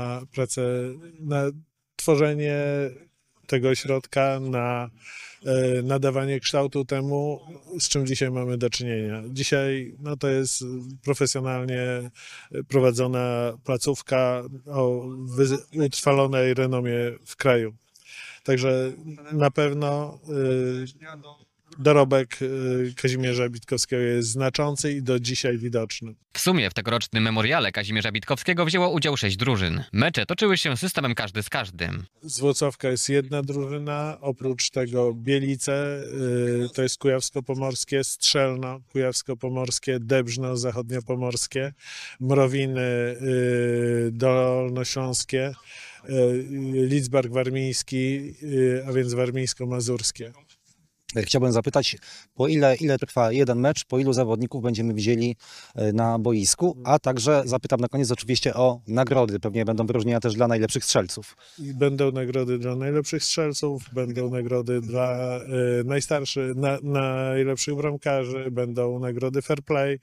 pracę na tworzenie tego ośrodka, na nadawanie kształtu temu, z czym dzisiaj mamy do czynienia. Dzisiaj to jest profesjonalnie prowadzona placówka o utrwalonej renomie w kraju. Także na pewno dorobek Kazimierza Bitkowskiego jest znaczący i do dzisiaj widoczny. W sumie w tegorocznym memoriale Kazimierza Bitkowskiego wzięło udział 6 drużyn. Mecze toczyły się systemem każdy z każdym. Z Włocławka jest jedna drużyna, oprócz tego Bielice, to jest Kujawsko-Pomorskie, Strzelno Kujawsko-Pomorskie, Dębrzno Zachodniopomorskie, Mrowiny Dolnośląskie, Lidzbark Warmiński, a więc warmińsko-mazurskie. Chciałbym zapytać, po ile trwa jeden mecz, po ilu zawodników będziemy widzieli na boisku, a także zapytam na koniec oczywiście o nagrody. Pewnie będą wyróżnienia też dla najlepszych strzelców. Będą nagrody dla najlepszych strzelców, będą nagrody dla najlepszych bramkarzy, będą nagrody fair play,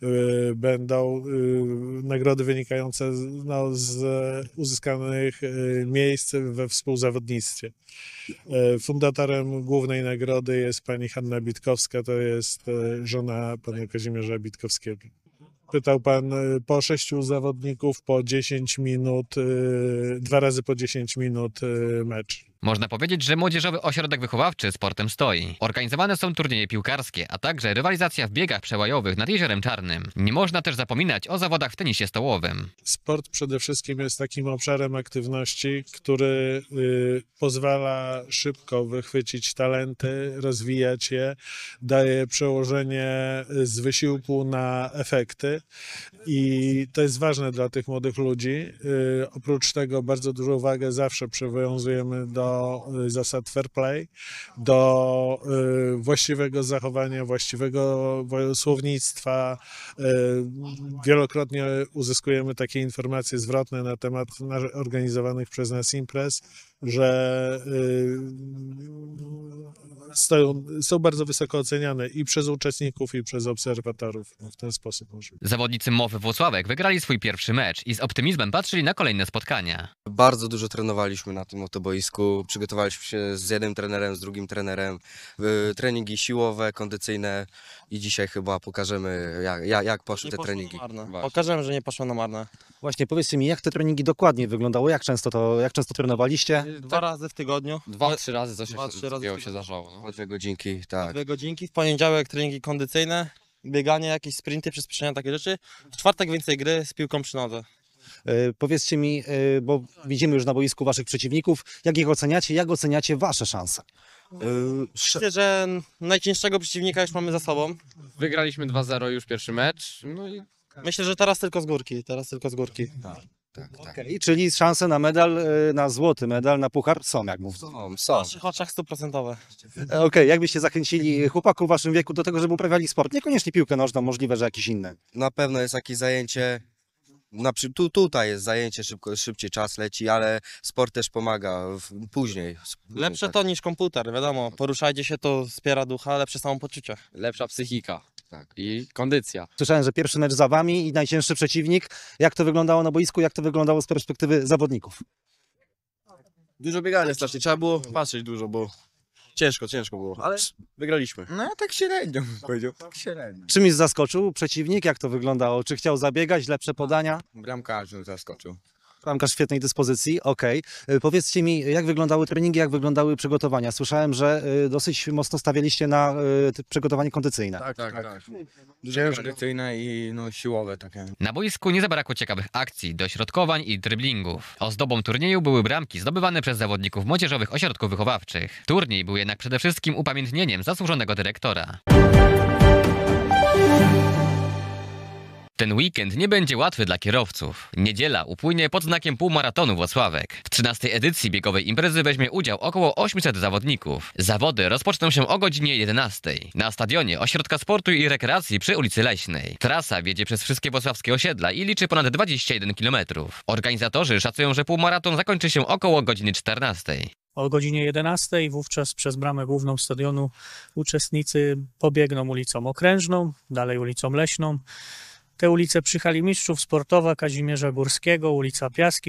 będą nagrody wynikające z uzyskanych miejsc we współzawodnictwie. Fundatorem głównej nagrody jest pani Hanna Bitkowska, to jest żona pana Kazimierza Bitkowskiego. Pytał pan po 6 zawodników, po 10 minut, 2 razy po 10 minut mecz. Można powiedzieć, że Młodzieżowy Ośrodek Wychowawczy sportem stoi. Organizowane są turnieje piłkarskie, a także rywalizacja w biegach przełajowych nad Jeziorem Czarnym. Nie można też zapominać o zawodach w tenisie stołowym. Sport przede wszystkim jest takim obszarem aktywności, który pozwala szybko wychwycić talenty, rozwijać je, daje przełożenie z wysiłku na efekty i to jest ważne dla tych młodych ludzi. Oprócz tego bardzo dużą uwagę zawsze przywiązujemy do zasad fair play, do właściwego zachowania, właściwego słownictwa. Wielokrotnie uzyskujemy takie informacje zwrotne na temat organizowanych przez nas imprez, że są bardzo wysoko oceniane i przez uczestników, i przez obserwatorów. W ten sposób możemy. Zawodnicy MOW Włocławek wygrali swój pierwszy mecz i z optymizmem patrzyli na kolejne spotkania. Bardzo dużo trenowaliśmy na tym oto boisku. Przygotowaliśmy się z jednym trenerem, z drugim trenerem. Treningi siłowe, kondycyjne i dzisiaj chyba pokażemy, jak poszły te treningi. Pokażemy, że nie poszło na marne. Właśnie, powiedzcie mi, jak te treningi dokładnie wyglądały? Jak często trenowaliście? 2 razy w tygodniu. 2-3 razy coś razy się zdarzało. No. Po 2 godzinki, tak. 2 godzinki. W poniedziałek treningi kondycyjne, bieganie, jakieś sprinty, przyspieszenia, takie rzeczy. W czwartek więcej gry z piłką przy nodze. Powiedzcie mi, bo widzimy już na boisku waszych przeciwników, jak ich oceniacie, jak oceniacie wasze szanse? Myślę, że najcięższego przeciwnika już mamy za sobą. Wygraliśmy 2-0 już pierwszy mecz. No i Myślę, że teraz tylko z górki. Tak. Okay, czyli szanse na medal, na złoty medal, na puchar są, jak mówię. W naszych oczach 100%. Okej, jakbyście zachęcili chłopaków w waszym wieku do tego, żeby uprawiali sport? Niekoniecznie piłkę nożną, możliwe, że jakieś inne. Na pewno jest jakieś zajęcie. Tutaj jest zajęcie, szybciej czas leci, ale sport też pomaga później. Lepsze to niż komputer, wiadomo. Poruszajcie się, to wspiera ducha, lepsze samopoczucie. lepsza psychika i kondycja. Słyszałem, że pierwszy mecz za wami i najcięższy przeciwnik. Jak to wyglądało na boisku, jak to wyglądało z perspektywy zawodników? Dużo biegania strasznie, trzeba było patrzeć dużo, bo ciężko było, ale wygraliśmy. No tak średnio bym powiedział, tak średnio. Czymś zaskoczył przeciwnik? Jak to wyglądało? Czy chciał zabiegać, lepsze podania? Bramkarz zaskoczył. Bramkarz świetnej dyspozycji, okej. Powiedzcie mi, jak wyglądały treningi, jak wyglądały przygotowania? Słyszałem, że dosyć mocno stawialiście na przygotowanie kondycyjne. Tak. Ciężkie kondycyjne i siłowe takie. Na boisku nie zabrakło ciekawych akcji, dośrodkowań i dryblingów. Ozdobą turnieju były bramki zdobywane przez zawodników młodzieżowych ośrodków wychowawczych. Turniej był jednak przede wszystkim upamiętnieniem zasłużonego dyrektora. Ten weekend nie będzie łatwy dla kierowców. Niedziela upłynie pod znakiem półmaratonu Włocławek. W 13. edycji biegowej imprezy weźmie udział około 800 zawodników. Zawody rozpoczną się o godzinie 11 na stadionie Ośrodka Sportu i Rekreacji przy ulicy Leśnej. Trasa wiedzie przez wszystkie włocławskie osiedla i liczy ponad 21 km. Organizatorzy szacują, że półmaraton zakończy się około godziny 14. O godzinie 11 wówczas przez bramę główną stadionu uczestnicy pobiegną ulicą Okrężną, dalej ulicą Leśną. Te ulice przy hali mistrzów, Sportowa, Kazimierza Górskiego, ulica Piaski,